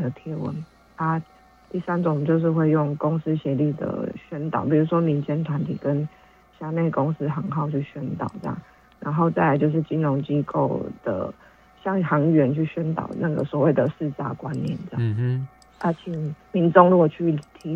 的贴文啊。第三种就是会用公司协力的宣导，比如说民间团体跟辖内公司行号去宣导这样，然后再来就是金融机构的向行员去宣导那个所谓的识诈观念这样。请民众如果去提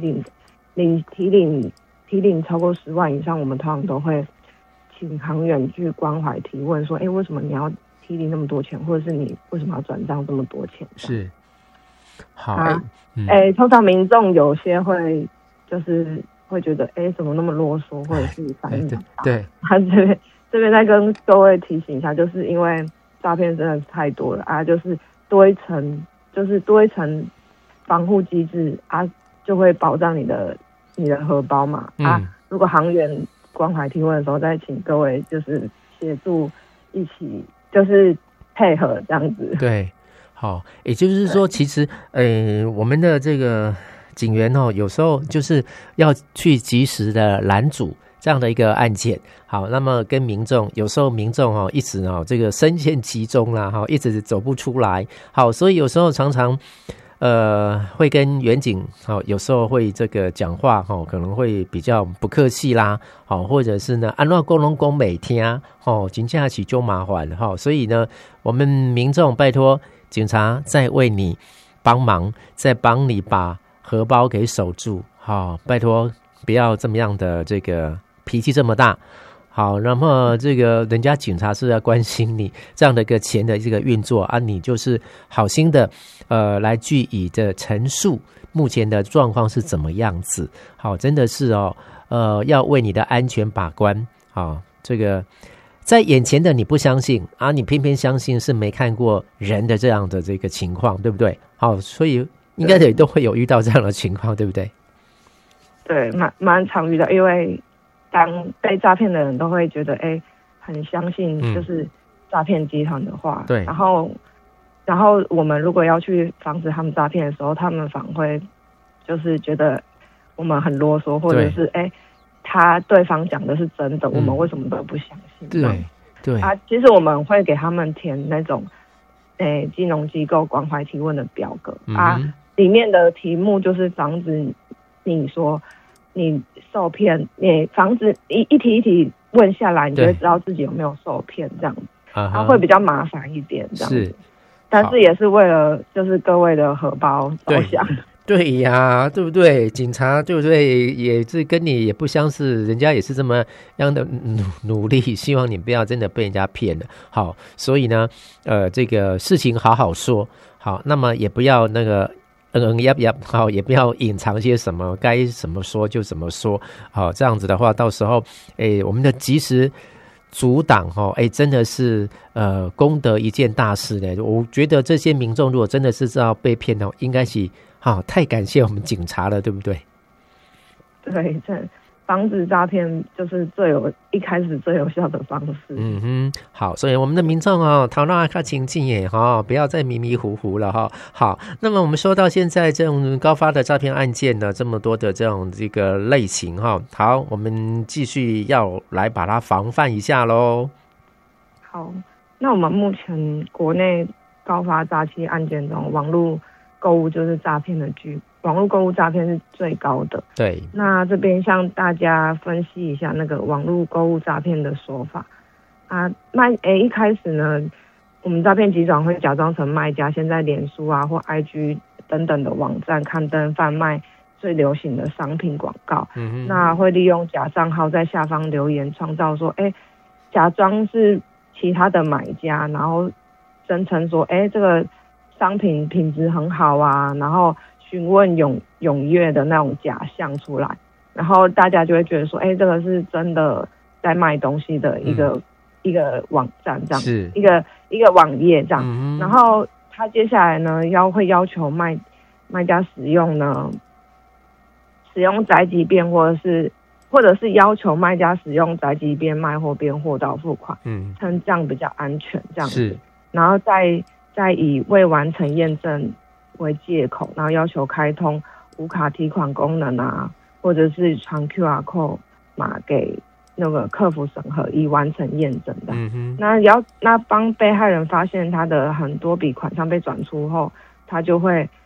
领超过10万以上，我们通常都会请行员去关怀提问说，为什么你要提领那么多钱，或者是你为什么要转账这么多钱？是。好，通常民众有些会就是会觉得，怎么那么啰嗦，或者是反应对，这边再跟各位提醒一下，就是因为诈骗真的太多了啊，就是多一层防护机制啊，就会保障你的荷包嘛。如果行员关怀提问的时候，再请各位就是协助一起就是配合这样子。对。好，也就是说，其实，我们的这个警员有时候就是要去及时的拦阻这样的一个案件。好，那么跟民众，有时候民众一直这个深陷其中啦，一直走不出来。好，所以有时候常常会跟员警有时候会这个讲话可能会比较不客气啦，或者是呢安怎讲拢讲袂听真正是就麻烦所以呢，我们民众拜托警察在为你帮忙，在帮你把荷包给守住。好，拜托不要这么样的这个脾气这么大。好，那么这个人家警察是要关心你这样的一个钱的这个运作啊，你就是好心的来据以的陈述目前的状况是怎么样子。好，真的是要为你的安全把关。好，这个在眼前的你不相信啊，你偏偏相信是没看过人的这样的这个情况，对不对？好，所以应该也都会有遇到这样的情况，对不对？对，蛮常遇到，因为当被诈骗的人都会觉得很相信就是诈骗集团的话，对，然后我们如果要去防止他们诈骗的时候，他们反而会就是觉得我们很啰嗦，或者是对方讲的是真的，我们为什么都不相信？对啊，其实我们会给他们填那种金融机构关怀提问的表格里面的题目就是防止你说你受骗，你防止一题一题问下来，你就会知道自己有没有受骗这样子，它会比较麻烦一点这样子，但是也是为了就是各位的荷包着想。对呀，对不对？警察对不对？也是跟你也不相似，人家也是这么样的努力，希望你不要真的被人家骗了。好，所以呢，这个事情好好说。好，那么也不要那个好，也不要隐藏些什么，该怎么说就怎么说。好，这样子的话，到时候我们的及时阻挡真的是功德一件大事呢。我觉得这些民众如果真的是知道被骗应该是太感谢我们警察了，对不对？对，这防止诈骗就是一开始最有效的方式。好，所以我们的民众头脑较清醒耶不要再迷迷糊糊了好，那么我们说到现在这种高发的诈骗案件呢，这么多的这种这个类型好，我们继续要来把它防范一下咯。好，那我们目前国内高发诈欺案件中，网络购物就是诈骗的网络购物诈骗是最高的。对，那这边向大家分析一下那个网络购物诈骗的手法一开始呢，我们诈骗集团会假装成卖家，先在脸书或 IG 等等的网站刊登贩卖最流行的商品广告。那会利用假账号在下方留言，创造说假装是其他的买家，然后声称说这个商品品质很好然后询问踊跃的那种假象出来，然后大家就会觉得说这个是真的在卖东西的一个网站这样，是一个网页这样。然后他接下来呢会要求卖家使用宅急便，或者是要求卖家使用宅急便卖货边货到付款，称这样比较安全这样子。然后再以未完成验证为借口，然后要求开通无卡提款功能或者是传 QR code 码给那个客服审核以完成验证的。那帮被害人发现他的很多笔款项被转出后，他就会